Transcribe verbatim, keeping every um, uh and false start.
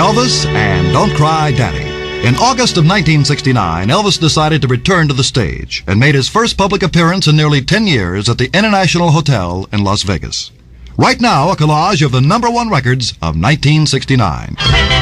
Elvis and Don't Cry Daddy. In August of nineteen sixty-nine, Elvis decided to return to the stage and made his first public appearance in nearly ten years at the International Hotel in Las Vegas. Right now, a collage of the number one records of nineteen sixty-nine.